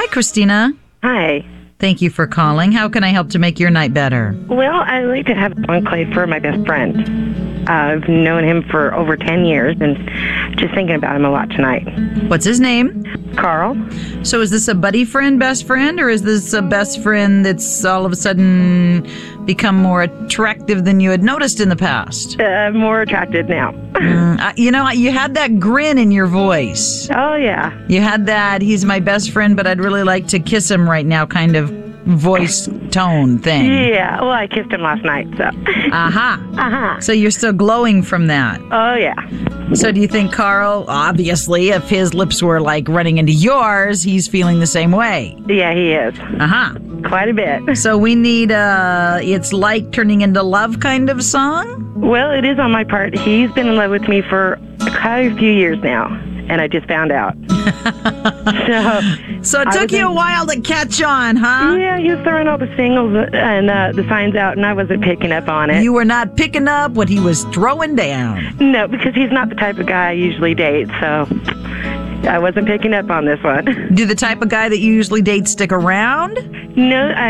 Christina. Hi. Thank you for calling. How can I help to make your night better? Well, I'd like to have a song played for my best friend. I've known him for over 10 years and just thinking about him a lot tonight. What's his name? Carl? So is this a buddy friend, best friend, or is this a best friend that's all of a sudden become more attractive than you had noticed in the past? More attracted now. You had that grin in your voice. Oh, yeah. You had that, he's my best friend, but I'd really like to kiss him right now kind of voice tone thing. Yeah, well, I kissed him last night, so. Aha. So you're still glowing from that. Oh, yeah. So do you think Carl, obviously, if his lips were like running into yours, he's feeling the same way? Yeah, he is. Quite a bit. So we need It's Like Turning Into Love kind of song? Well, it is on my part. He's been in love with me for quite a few years now, and I just found out. So it took you a while to catch on, huh? Yeah, he was throwing all the singles and the signs out, and I wasn't picking up on it. You were not picking up what he was throwing down. No, because he's not the type of guy I usually date, so I wasn't picking up on this one. Do the type of guy that you usually date stick around? No,